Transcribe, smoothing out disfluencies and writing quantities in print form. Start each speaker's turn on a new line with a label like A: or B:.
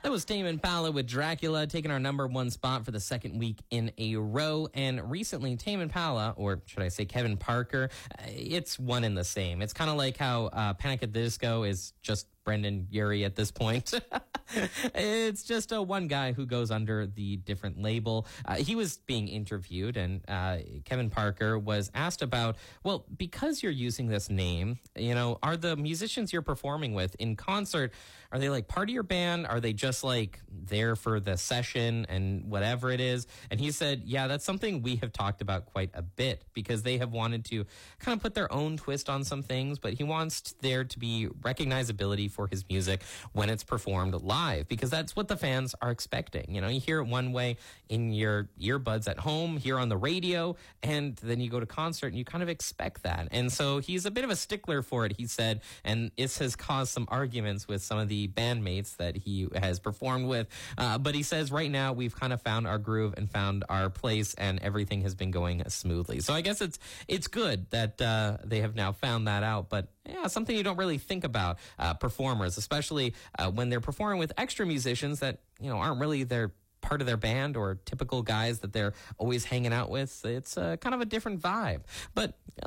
A: That was Tame Impala with Dracula, taking our number one spot for the second week in a row. And recently, Tame Impala, or should I say Kevin Parker, it's one and the same. It's kind of like how Panic at the Disco is just Brendan Urie at this point. It's just one guy who goes under the different label. He was being interviewed, and Kevin Parker was asked about, well, because you're using this name, are the musicians you're performing with in concert, are they like part of your band? Are they just like there for the session and whatever it is? And he said, yeah, that's something we have talked about quite a bit, because they have wanted to kind of put their own twist on some things, but he wants there to be recognizability for his music when it's performed live, because that's what the fans are expecting. You hear it one way in your earbuds at home, here on the radio, and then you go to concert and you kind of expect that. And so he's a bit of a stickler for it, he said, and this has caused some arguments with some of the bandmates that he has performed with. But he says right now we've kind of found our groove and found our place, and everything has been going smoothly. So I guess it's good that they have now found that out. But yeah, something you don't really think about, performers, especially when they're performing with extra musicians that, aren't really their part of their band or typical guys that they're always hanging out with. It's kind of a different vibe. But